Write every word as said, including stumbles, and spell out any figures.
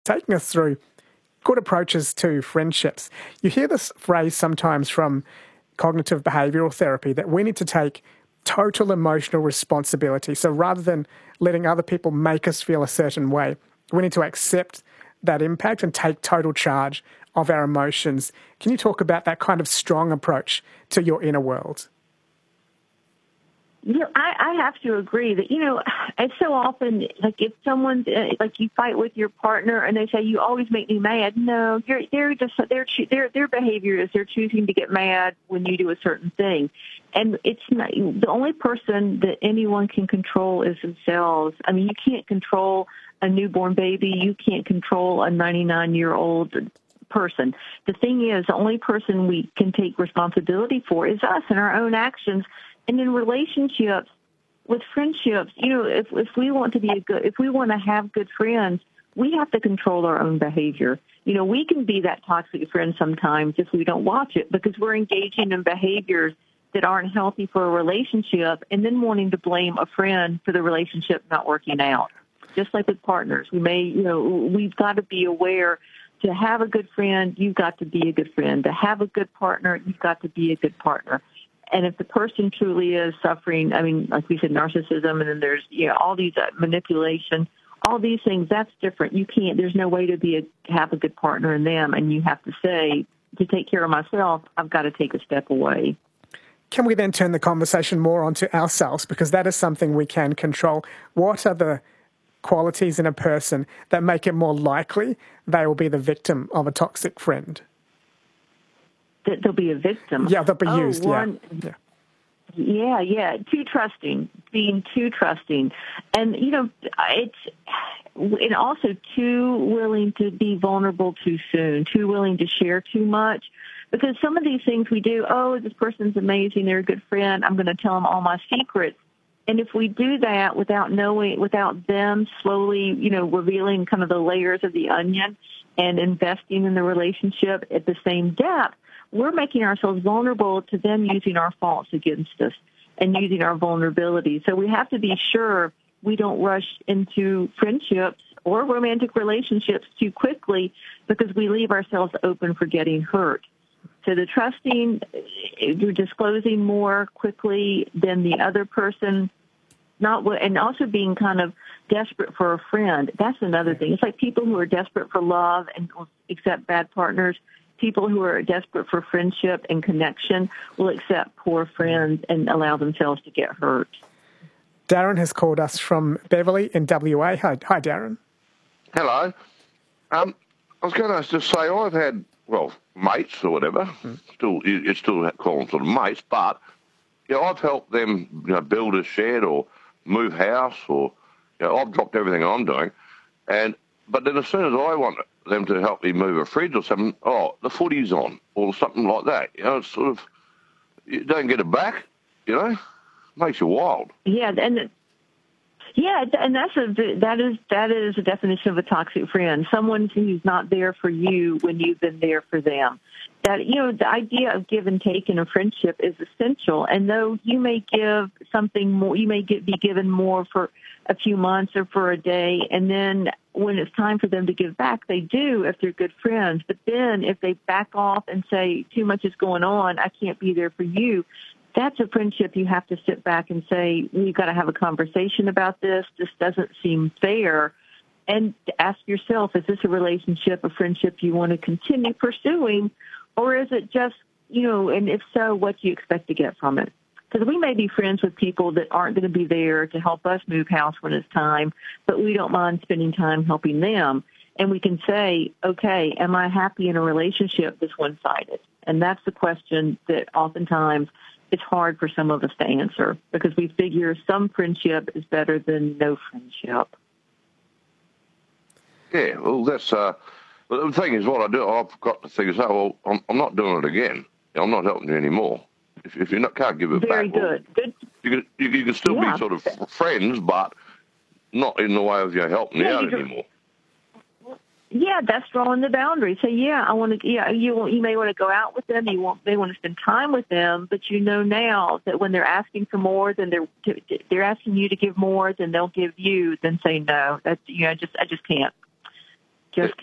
taking us through good approaches to friendships. You hear this phrase sometimes from cognitive behavioural therapy that we need to take total emotional responsibility. So rather than letting other people make us feel a certain way, we need to accept that impact and take total charge of our emotions. Can you talk about that kind of strong approach to your inner world? You know, I, I have to agree that, you know, it's so often, like, if someone, uh, like, you fight with your partner and they say, you always make me mad. No, you're, they're just, their, their, their behavior is they're choosing to get mad when you do a certain thing. And it's not, the only person that anyone can control is themselves. I mean, you can't control a newborn baby. You can't control a ninety-nine-year-old person. The thing is, the only person we can take responsibility for is us and our own actions. And in relationships, with friendships, you know, if if we want to be a good, if we want to have good friends, we have to control our own behavior. You know, we can be that toxic friend sometimes if we don't watch it because we're engaging in behaviors that aren't healthy for a relationship and then wanting to blame a friend for the relationship not working out. Just like with partners, we may, you know, we've got to be aware to have a good friend, you've got to be a good friend. To have a good partner, you've got to be a good partner. And if the person truly is suffering, I mean, like we said, narcissism, and then there's, you know, all these uh, manipulation, all these things, that's different. You can't, there's no way to be a, have a good partner in them. And you have to say, to take care of myself, I've got to take a step away. Can we then turn the conversation more onto ourselves? Because that is something we can control. What are the qualities in a person that make it more likely they will be the victim of a toxic friend? That they'll be a victim. Yeah, they'll be oh, used, one, yeah. yeah. Yeah, yeah, too trusting, being too trusting. And, you know, it's, and also too willing to be vulnerable too soon, too willing to share too much. Because some of these things we do, oh, this person's amazing, they're a good friend, I'm going to tell them all my secrets. And if we do that without knowing, without them slowly, you know, revealing kind of the layers of the onion and investing in the relationship at the same depth, we're making ourselves vulnerable to them using our faults against us and using our vulnerability. So we have to be sure we don't rush into friendships or romantic relationships too quickly because we leave ourselves open for getting hurt. So the trusting, you're disclosing more quickly than the other person, not and also being kind of desperate for a friend. That's another thing. It's like people who are desperate for love and accept bad partners. People who are desperate for friendship and connection will accept poor friends and allow themselves to get hurt. Darren has called us from Beverly in W A. Hi, hi Darren. Hello. Um, I was going to just say I've had, well, mates or whatever. Mm. Still, you still call them sort of mates, but you know, I've helped them, you know, build a shed or move house, or you know, I've dropped everything I'm doing, and but then as soon as I want them to help me move a fridge or something, oh, the footy's on, or something like that. You know, it's sort of, you don't get it back, you know, it makes you wild. Yeah, and yeah, and that's a that is that is a definition of a toxic friend. Someone who's not there for you when you've been there for them. That, you know, the idea of give and take in a friendship is essential. And though you may give something more, you may get, be given more for a few months or for a day, and then when it's time for them to give back, they do if they're good friends. But then if they back off and say, too much is going on, I can't be there for you, that's a friendship you have to sit back and say, we've got to have a conversation about this. This doesn't seem fair. And ask yourself, is this a relationship, a friendship you want to continue pursuing? Or is it just, you know, and if so, what do you expect to get from it? Because we may be friends with people that aren't going to be there to help us move house when it's time, but we don't mind spending time helping them. And we can say, okay, am I happy in a relationship that's one-sided? And that's the question that oftentimes it's hard for some of us to answer because we figure some friendship is better than no friendship. Yeah, well, that's... Uh... But the thing is, what I do, I've got to think, oh, well, I'm, I'm not doing it again. I'm not helping you anymore. If, if you not, can't give it Very back, good. Well, good. You can, you, you can still yeah. be sort of friends, but not in the way of you helping yeah, me out you anymore. Yeah, that's drawing the boundary. So, yeah, I want to. Yeah, you you may want to go out with them. You want they want to spend time with them, but you know now that when they're asking for more, then they're they're asking you to give more, then they'll give you. Then say no. That's you know, I just I just can't. just